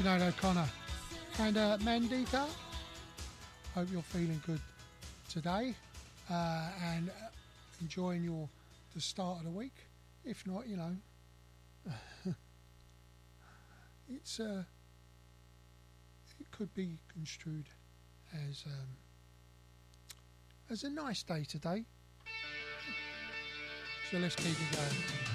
Sinead O'Connor and Mandika. Hope you're feeling good today and enjoying the start of the week. If not, you know, it could be construed as a nice day today. So let's keep it going.